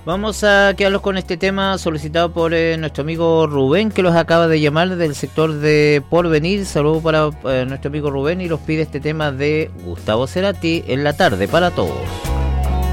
Vamos a quedarnos con este tema solicitado por nuestro amigo Rubén, que los acaba de llamar del sector de Porvenir. Saludos para nuestro amigo Rubén y los pide este tema de Gustavo Cerati, En la tarde para todos.